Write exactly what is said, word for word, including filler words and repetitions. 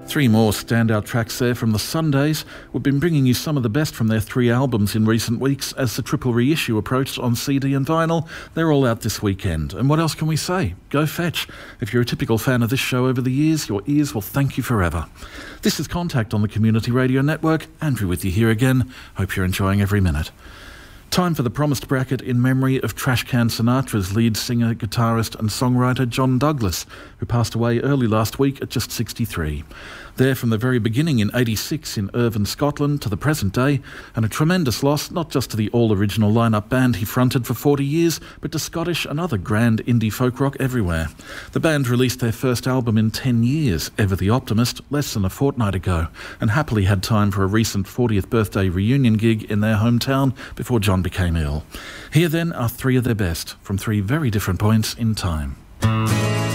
Three more standout tracks there from the Sundays. We've been bringing you some of the best from their three albums in recent weeks as the triple reissue approached on C D and vinyl. They're all out this weekend. And what else can we say? Go fetch. If you're a typical fan of this show over the years, your ears will thank you forever. This is Contact on the Community Radio Network. Andrew with you here again. Hope you're enjoying every minute. Time for the promised bracket in memory of Trashcan Sinatra's lead singer, guitarist and songwriter John Douglas, who passed away early last week at just sixty-three. There from the very beginning in eighty-six in Irvine, Scotland, to the present day, and a tremendous loss not just to the all-original line-up band he fronted for forty years, but to Scottish and other grand indie folk rock everywhere. The band released their first album in ten years, Ever the Optimist, less than a fortnight ago, and happily had time for a recent fortieth birthday reunion gig in their hometown before John became ill. Here then are three of their best, from three very different points in time.